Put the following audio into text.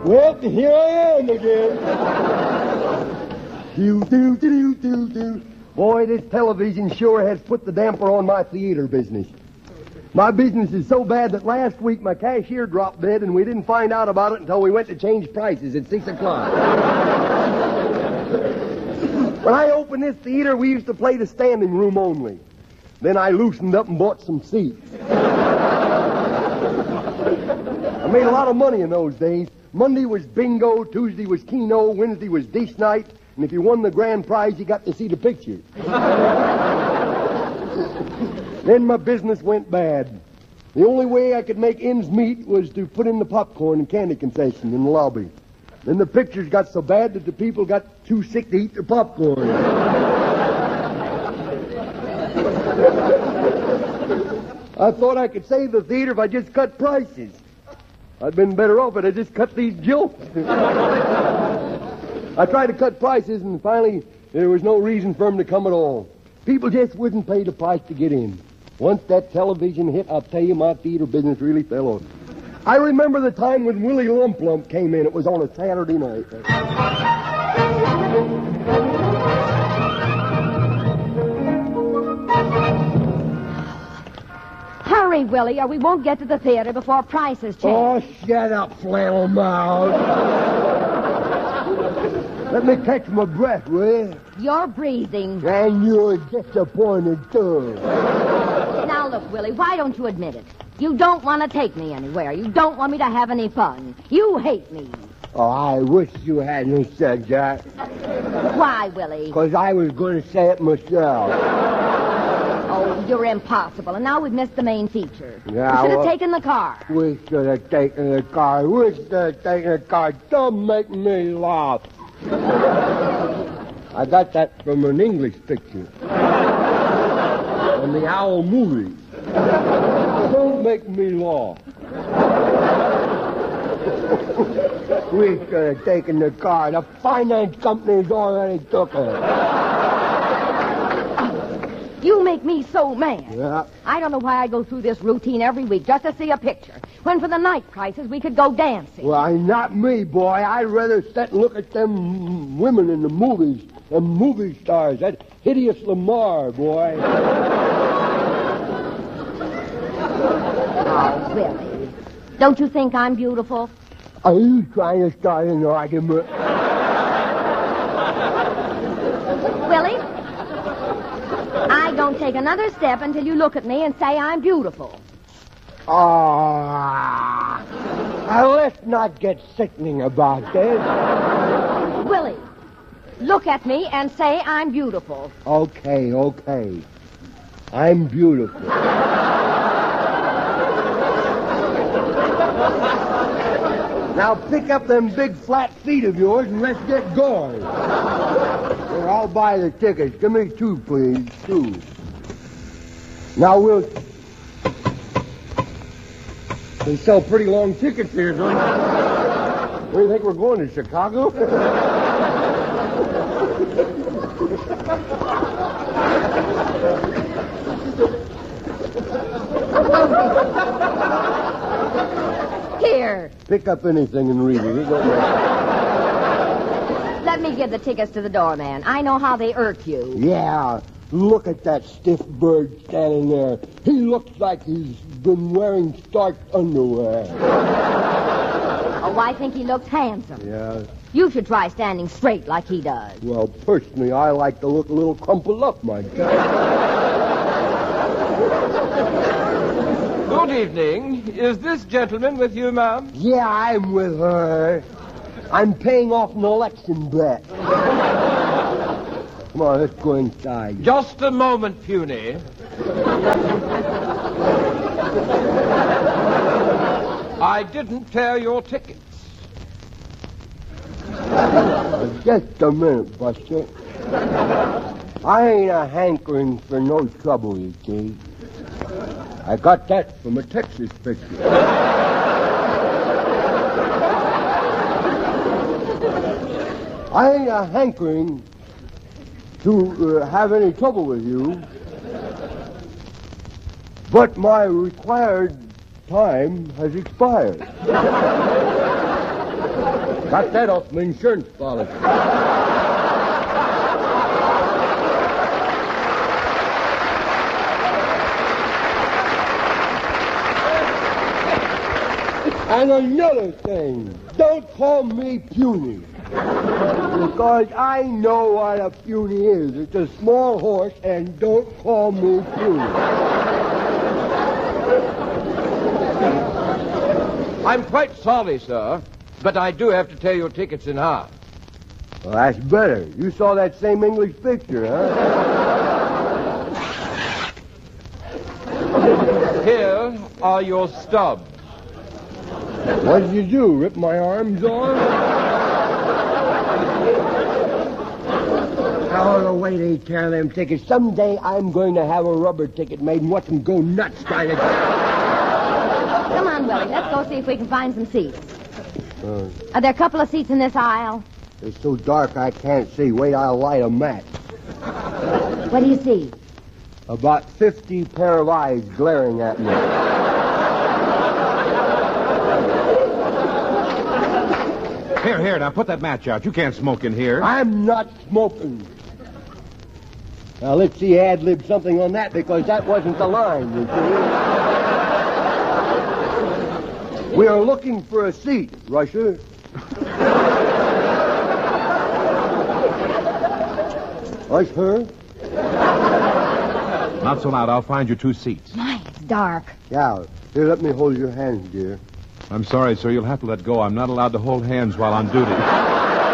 Well, here I am again. Do. Boy, this television sure has put the damper on my theater business. My business is so bad that last week my cashier dropped dead and we didn't find out about it until we went to change prices at 6 o'clock. When I opened this theater, we used to play the standing room only. Then I loosened up and bought some seats. I made a lot of money in those days. Monday was bingo, Tuesday was keno, Wednesday was dish night, and if you won the grand prize, you got to see the picture. Then my business went bad. The only way I could make ends meet was to put in the popcorn and candy concession in the lobby. Then the pictures got so bad that the people got too sick to eat their popcorn. I thought I could save the theater if I just cut prices. I'd been better off if I just cut these jokes. I tried to cut prices, and finally there was no reason for them to come at all. People just wouldn't pay the price to get in. Once that television hit, I'll tell you, my theater business really fell off. I remember the time when Willie Lump Lump came in. It was on a Saturday night. Hurry, Willie, or we won't get to the theater before prices change. Oh, shut up, flannel mouth. Let me catch my breath, will you? You're breathing. And you're disappointed, too. Now, look, Willie, why don't you admit it? You don't want to take me anywhere. You don't want me to have any fun. You hate me. Oh, I wish you hadn't said that. Why, Willie? Because I was going to say it myself. Oh, you're impossible. And now we've missed the main feature. Yeah, we should have taken the car. We should have taken the car. Don't make me laugh. I got that from an English picture. From the Owl movie. Don't make me laugh. We should have taken the car. The finance company's already took it. You make me so mad. Yeah. I don't know why I go through this routine every week just to see a picture, when for the night prices we could go dancing. Well, not me, boy. I'd rather sit and look at them women in the movies, them movie stars, that hideous Lamar, boy. Oh, Willie. Don't you think I'm beautiful? Are you trying to start an argument? Willie? I don't take another step until you look at me and say I'm beautiful. Let's not get sickening about this. Willie, look at me and say I'm beautiful. Okay. I'm beautiful. Now pick up them big flat feet of yours and let's get going. Here, I'll buy the tickets. Give me 2, please. 2. Now they sell pretty long tickets here, don't they? Where do you think we're going, to Chicago? Here. Pick up anything and read it. Let me give the tickets to the doorman. I know how they irk you. Yeah. Look at that stiff bird standing there. He looks like he's been wearing starched underwear. Oh, I think he looks handsome. Yeah. You should try standing straight like he does. Well, personally, I like to look a little crumpled up, my God. Good evening. Is this gentleman with you, ma'am? Yeah, I'm with her. I'm paying off an election bet. Come on, let's go inside. Just a moment, Puny. I didn't tear your tickets. Just a minute, Buster. I ain't a hankering for no trouble, you see. I got that from a Texas picture. I ain't a hankering to have any trouble with you, but my required time has expired. Got that off my insurance policy. And another thing, don't call me puny. Because I know what a puny is. It's a small horse, and don't call me puny. I'm quite sorry, sir, but I do have to tear your tickets in half. Well, that's better. You saw that same English picture, huh? Here are your stubs. What did you do, rip my arms off? Oh, the way they tear them tickets. Someday I'm going to have a rubber ticket made and watch them go nuts trying to... Come on, Willie. Let's go see if we can find some seats. Are there a couple of seats in this aisle? It's so dark I can't see. Wait, I'll light a match. What do you see? About 50 pair of eyes glaring at me. Here, now put that match out. You can't smoke in here. I'm not smoking. Now, let's see ad-lib something on that, because that wasn't the line, you see. We are looking for a seat, Russia. Usher? Not so loud. I'll find you 2 seats. My, it's dark. Yeah. Here, let me hold your hand, dear. I'm sorry, sir. You'll have to let go. I'm not allowed to hold hands while on duty.